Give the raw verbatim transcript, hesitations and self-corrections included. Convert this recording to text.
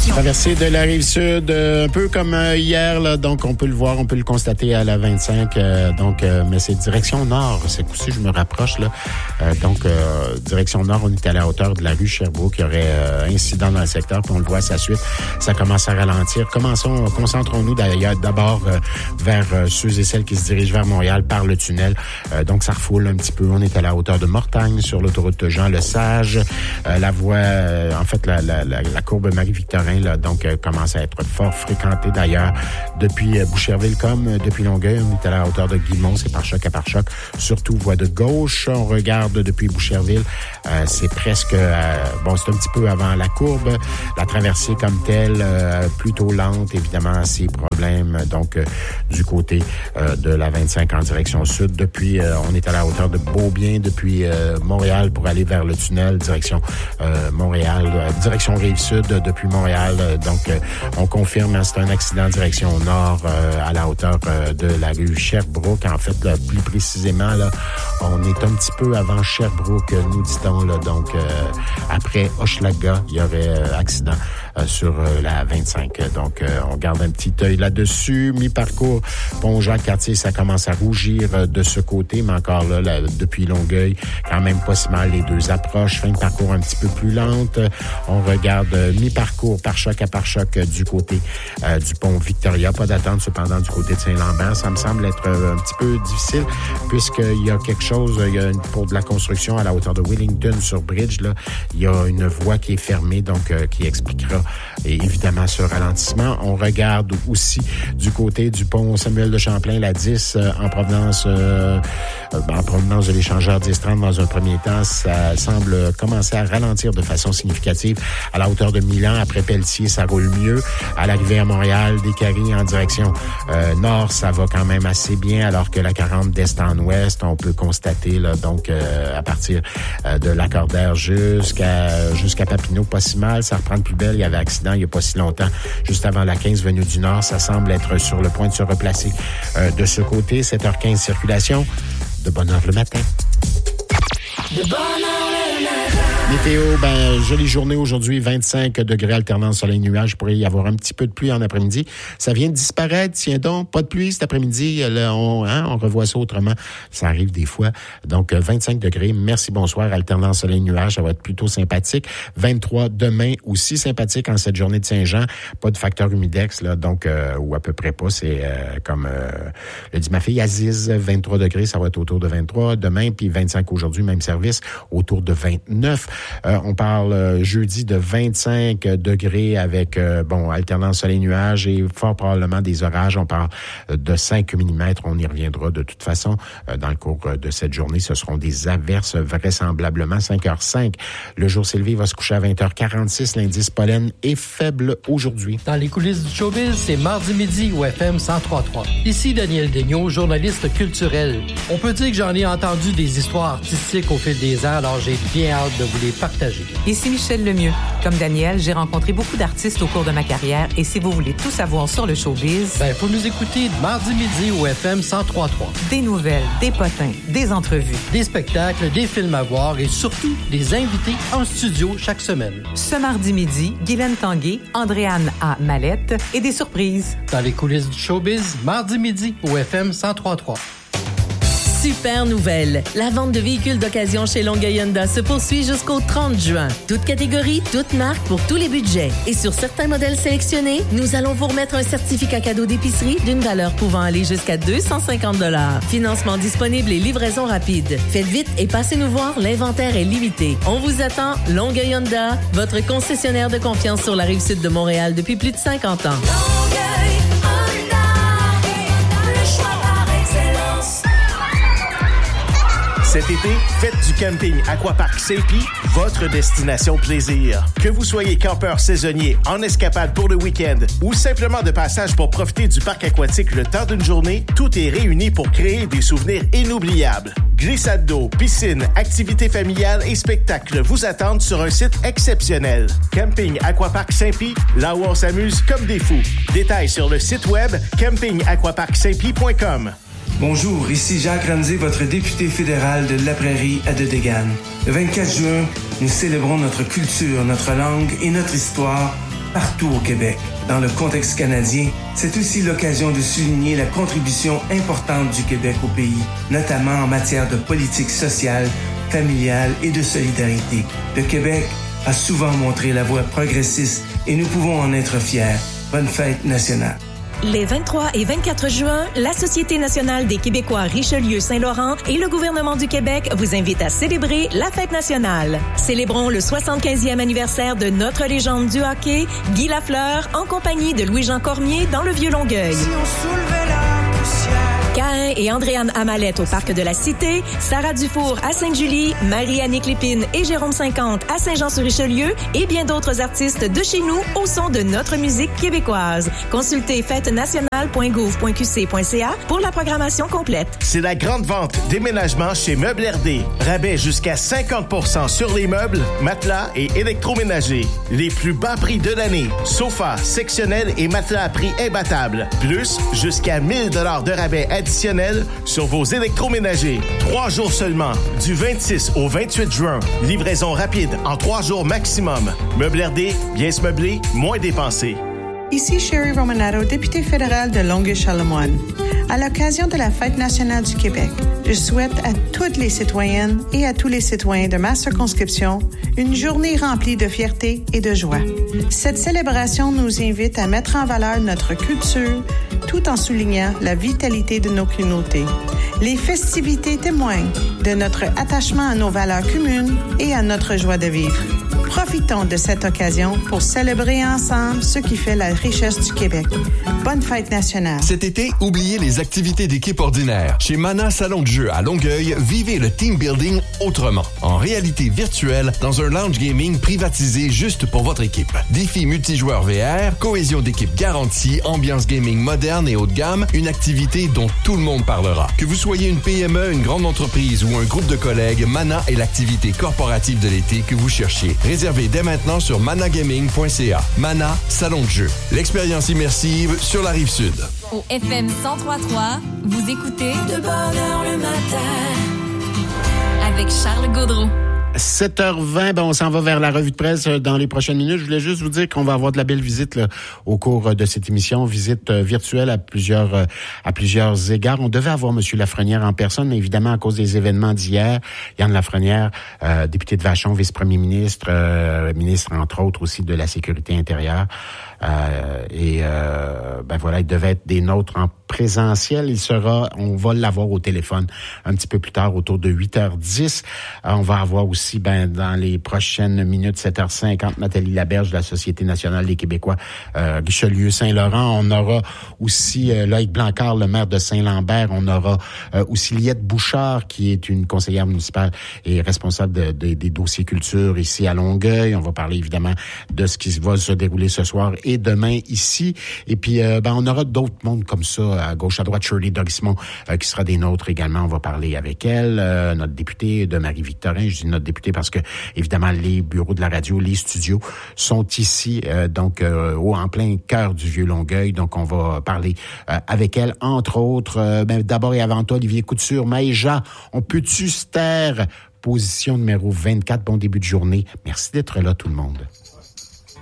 destination. Traversée de la Rive-Sud, euh, un peu comme euh, hier, là, donc on peut le voir, on peut le constater à la vingt-cinq, euh, donc, euh, mais c'est direction nord, c'est coup-ci, je me rapproche, là. Euh, donc, euh, direction nord, on est à la hauteur de la rue Sherbrooke, il y aurait euh, incident dans le secteur, puis on le voit à sa suite, ça commence à ralentir. Commençons, concentrons-nous d'ailleurs d'abord euh, vers euh, ceux et celles qui se dirigent vers Montréal par le tunnel, euh, donc ça refoule un petit peu, on est à la hauteur de Mortagne, sur l'autoroute Jean-Lesage, euh, la voie, euh, en fait, la, la, la, la courbe Marie-Victorin, là, donc, euh, commence à être fort fréquentée d'ailleurs depuis euh, Boucherville comme euh, depuis Longueuil. On est à la hauteur de Guillemont, c'est par choc à par choc, surtout voie de gauche. On regarde depuis Boucherville, euh, c'est presque, euh, bon, c'est un petit peu avant la courbe. La traversée comme telle, euh, plutôt lente, évidemment, ces problèmes, donc, euh, du côté euh, de la vingt-cinq en direction sud. Depuis, euh, on est à la hauteur de Beaubien, depuis euh, Montréal pour aller vers le tunnel, direction euh, Montréal, euh, direction Rive-Sud, depuis Montréal. Euh, donc, euh, on confirme, hein, c'est un accident en direction nord euh, à la hauteur euh, de la rue Sherbrooke. En fait, là, plus précisément, là, on est un petit peu avant Sherbrooke, nous dit-on. Là, donc, euh, après Hochelaga, il y aurait euh, accident euh, sur euh, la vingt-cinq. Donc, euh, on garde un petit œil là-dessus. Mi-parcours, Pont-Jacques-Cartier, ça commence à rougir euh, de ce côté, mais encore là, là, depuis Longueuil, quand même pas si mal les deux approches. Fin de parcours un petit peu plus lente. On regarde euh, mi-parcours par choc à par choc euh, du côté euh, du pont Victoria. Pas d'attente cependant du côté de Saint-Lambert. Ça me semble être euh, un petit peu difficile puisqu'il y a quelque chose, il y a une, pour de la construction à la hauteur de Wellington sur Bridge, là, il y a une voie qui est fermée, donc euh, qui expliquera et évidemment ce ralentissement. On regarde aussi du côté du pont Samuel de Champlain, la dix, euh, en provenance euh, en provenance de l'échangeur dix trente dans un premier temps. Ça semble commencer à ralentir de façon significative à la hauteur de Milan. Après Pelletier, ça roule mieux. À l'arrivée à Montréal, des Caries en direction euh, nord, ça va quand même assez bien, alors que la quarante d'est en ouest, on peut constater là, donc euh, à partir euh, de Lacordaire jusqu'à jusqu'à Papineau, pas si mal. Ça reprend de plus belle. Il y avait accident il n'y a pas si longtemps, juste avant la quinze venue du nord. Ça semble être sur le point de se replacer euh, de ce côté. sept heures quinze circulation. De bonne heure le matin. De bonne heure le matin. Météo, ben, jolie journée aujourd'hui, vingt-cinq degrés, alternance soleil-nuage. Il pourrait y avoir un petit peu de pluie en après-midi. Ça vient de disparaître, tiens donc. Pas de pluie cet après-midi. Là, on, hein, on revoit ça autrement. Ça arrive des fois. Donc, vingt-cinq degrés. Merci, bonsoir. Alternance soleil-nuage. Ça va être plutôt sympathique. vingt-trois demain, aussi sympathique en cette journée de Saint-Jean. Pas de facteur humidex, là. Donc, euh, ou à peu près pas. C'est euh, comme euh, le dit ma fille Aziz, vingt-trois degrés. Ça va être autour de vingt-trois demain. Puis vingt-cinq aujourd'hui, même service, autour de vingt-neuf. Euh, on parle euh, jeudi de vingt-cinq degrés avec, euh, bon, alternance soleil-nuage et fort probablement des orages. On parle euh, de cinq millimètres. On y reviendra de toute façon euh, dans le cours euh, de cette journée. Ce seront des averses vraisemblablement. cinq heures cinq. Le jour s'élevé va se coucher à vingt heures quarante-six. L'indice pollen est faible aujourd'hui. Dans les coulisses du showbiz, c'est mardi midi au F M cent trois point trois. Ici Daniel Daigneault, journaliste culturel. On peut dire que j'en ai entendu des histoires artistiques au fil des ans, alors j'ai bien hâte de vous les partager. Ici Michel Lemieux. Comme Daniel, j'ai rencontré beaucoup d'artistes au cours de ma carrière et si vous voulez tout savoir sur le showbiz, ben, faut nous écouter mardi midi au F M cent trois point trois. Des nouvelles, des potins, des entrevues, des spectacles, des films à voir et surtout des invités en studio chaque semaine. Ce mardi midi, Guylaine Tanguay, Andréane A. Mallette et des surprises. Dans les coulisses du showbiz, mardi midi au F M cent trois point trois. Super nouvelle! La vente de véhicules d'occasion chez Longueuil Honda se poursuit jusqu'au trente juin. Toute catégorie, toute marque pour tous les budgets. Et sur certains modèles sélectionnés, nous allons vous remettre un certificat cadeau d'épicerie d'une valeur pouvant aller jusqu'à deux cent cinquante dollars. Financement disponible et livraison rapide. Faites vite et passez nous voir, l'inventaire est limité. On vous attend, Longueuil Honda, votre concessionnaire de confiance sur la Rive-Sud de Montréal depuis plus de cinquante ans. Longueuil Honda, le choix par excellence. Cet été, faites du camping Aquapark Saint-Pie votre destination plaisir. Que vous soyez campeur saisonnier, en escapade pour le week-end ou simplement de passage pour profiter du parc aquatique le temps d'une journée, tout est réuni pour créer des souvenirs inoubliables. Glissade d'eau, piscine, activités familiales et spectacles vous attendent sur un site exceptionnel. Camping Aquapark Saint-Pie, là où on s'amuse comme des fous. Détails sur le site web camping aquapark saint pie point com. Bonjour, ici Jacques Ramsey, votre député fédéral de La Prairie à Dedegan. Le vingt-quatre juin, nous célébrons notre culture, notre langue et notre histoire partout au Québec. Dans le contexte canadien, c'est aussi l'occasion de souligner la contribution importante du Québec au pays, notamment en matière de politique sociale, familiale et de solidarité. Le Québec a souvent montré la voie progressiste et nous pouvons en être fiers. Bonne fête nationale. Les vingt-trois et vingt-quatre juin, la Société nationale des Québécois Richelieu-Saint-Laurent et le gouvernement du Québec vous invitent à célébrer la fête nationale. Célébrons le soixante-quinzième anniversaire de notre légende du hockey, Guy Lafleur, en compagnie de Louis-Jean Cormier dans le Vieux-Longueuil. Si on soulevait la poussière. Caïn et Andréane Amalette au Parc de la Cité, Sarah Dufour à Sainte-Julie, Marie-Annick Lépine et Jérôme cinquante à Saint-Jean-sur-Richelieu et bien d'autres artistes de chez nous au son de notre musique québécoise. Consultez fête nationale point gouv point q c point c a pour la programmation complète. C'est la grande vente déménagement chez Meubles R D. Rabais jusqu'à cinquante pour cent sur les meubles, matelas et électroménagers. Les plus bas prix de l'année. Sofas, sectionnels et matelas à prix imbattable. Plus, jusqu'à mille dollars de rabais additionnels sur vos électroménagers. Trois jours seulement, du vingt-six au vingt-huit juin. Livraison rapide en trois jours maximum. Meubles R D, bien se meubler, moins dépenser. Ici Sherry Romanato, députée fédérale de Longueuil-Charlemagne. À l'occasion de la Fête nationale du Québec, je souhaite à toutes les citoyennes et à tous les citoyens de ma circonscription une journée remplie de fierté et de joie. Cette célébration nous invite à mettre en valeur notre culture tout en soulignant la vitalité de nos communautés. Les festivités témoignent de notre attachement à nos valeurs communes et à notre joie de vivre. Profitons de cette occasion pour célébrer ensemble ce qui fait la richesse du Québec. Bonne fête nationale. Cet été, oubliez les activités d'équipe ordinaires. Chez Mana Salon de jeu à Longueuil, vivez le team building autrement. En réalité virtuelle, dans un lounge gaming privatisé juste pour votre équipe. Défis multijoueurs V R, cohésion d'équipe garantie, ambiance gaming moderne et haut de gamme, une activité dont tout le monde parlera. Que vous soyez une P M E, une grande entreprise ou un groupe de collègues, Mana est l'activité corporative de l'été que vous cherchiez. Réservez dès maintenant sur managaming point c a. Mana, salon de jeu. L'expérience immersive sur la Rive-Sud. Au F M cent trois virgule trois, vous écoutez De bonne heure le matin avec Charles Gaudreau. sept heures vingt, ben on s'en va vers la revue de presse dans les prochaines minutes. Je voulais juste vous dire qu'on va avoir de la belle visite là, au cours de cette émission, visite euh, virtuelle à plusieurs euh, à plusieurs égards. On devait avoir M. Lafrenière en personne, mais évidemment à cause des événements d'hier, Yann Lafrenière, euh, député de Vachon, vice-premier ministre, euh, ministre entre autres aussi de la sécurité intérieure, euh, et euh, ben voilà, il devait être des nôtres en présentiel. Il sera, on va l'avoir au téléphone un petit peu plus tard, autour de huit heures dix. Euh, on va avoir aussi, ben, dans les prochaines minutes, sept heures cinquante, Nathalie Laberge de la Société nationale des Québécois, euh, Richelieu-Saint-Laurent. On aura aussi euh, Loïc Blancard, le maire de Saint-Lambert. On aura euh, aussi Liette Bouchard, qui est une conseillère municipale et responsable de, de, des dossiers culture ici à Longueuil. On va parler évidemment de ce qui va se dérouler ce soir et demain ici. Et puis, euh, ben, on aura d'autres mondes comme ça, à gauche, à droite. Shirley Dorismont, euh, qui sera des nôtres également. On va parler avec elle. Euh, notre députée de Marie-Victorin, je dis notre députée parce que, évidemment, les bureaux de la radio, les studios sont ici, euh, donc, euh, en plein cœur du Vieux-Longueuil. Donc, on va parler euh, avec elle, entre autres. Euh, ben, d'abord et avant tout, Olivier Couture, Maïja, on peut-tu se taire? Position numéro vingt-quatre. Bon début de journée. Merci d'être là, tout le monde.